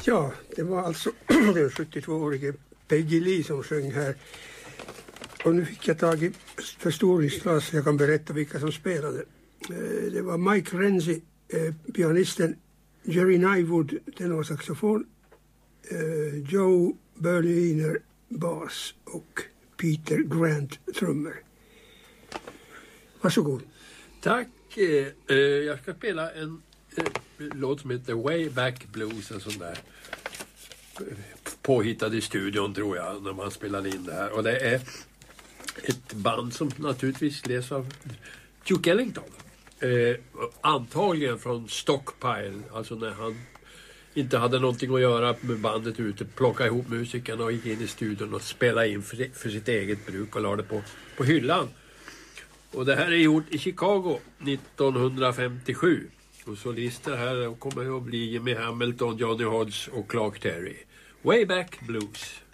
Ja, det var alltså den 72-årige Peggy Lee som sjöng här. Och nu fick jag tag i förstoringsglas så jag kan berätta vilka som spelade. Det var Mike Renzi, pianisten, Jerry Nywood, tenorsaxofon, Joe Berliner, bas och Peter Grant, trummor. Varsågod. Tack. Jag ska spela en låt som heter Way Back Blues, en sån där påhittad i studion tror jag när man spelade in det här. Och det är ett band som naturligtvis leds av Duke Ellington. Antagligen från Stockpile, alltså när han inte hade någonting att göra med bandet ute, plocka ihop musikerna och gick in i studion och spela in för sitt eget bruk och la det på hyllan. Och det här är gjort i Chicago 1957. Och solister här kommer att bli Jimmy Hamilton, Johnny Hodge och Clark Terry. Way Back Blues.